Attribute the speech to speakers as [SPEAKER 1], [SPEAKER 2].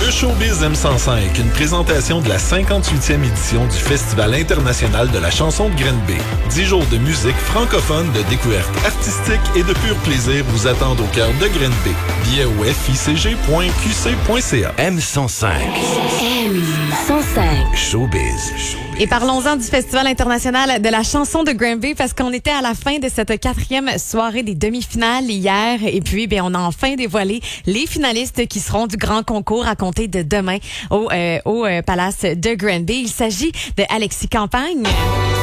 [SPEAKER 1] Le Showbiz M105, une présentation de la 58e édition du Festival international de la chanson de Granby. 10 jours de musique francophone, de découvertes artistiques et de pur plaisir vous attendent au cœur de Granby. Billets au ficg.qc.ca.
[SPEAKER 2] M105.
[SPEAKER 3] M105.
[SPEAKER 2] Showbiz.
[SPEAKER 4] Et parlons-en du Festival international de la chanson de Granby parce qu'on était à la fin de cette 4e soirée des demi-finales hier. Et puis, on a enfin dévoilé les finalistes qui seront du grand concours à compter de demain au Palace de Granby. Il s'agit de Alexis Campagne.